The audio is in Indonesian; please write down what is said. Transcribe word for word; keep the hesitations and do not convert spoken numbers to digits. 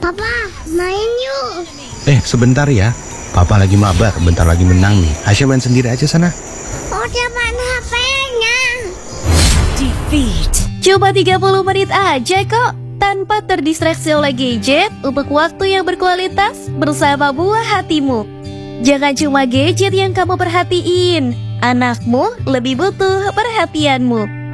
Papa, main yuk. Eh, sebentar ya. Papa lagi mabar, bentar lagi menang nih. Aisyah main sendiri aja sana. Udah mana H P-nya? Defeat. Cuma tiga puluh menit aja kok, tanpa terdistraksi oleh gadget untuk waktu yang berkualitas bersama buah hatimu. Jangan cuma gadget yang kamu perhatiin, anakmu lebih butuh perhatianmu.